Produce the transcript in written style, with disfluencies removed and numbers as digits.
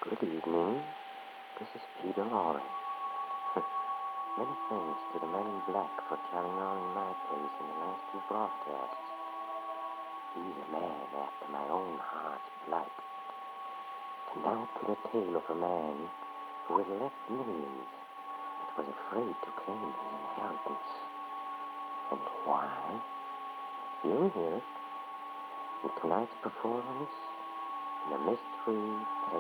Good evening. This is Peter Lorre. Many thanks to the man in black for carrying on in my place in the last two broadcasts. He's a man after my own heart's blood. And now to the tale of a man who had left millions but was afraid to claim his inheritance. And why? You'll hear it in tonight's performance in the Mystery Play.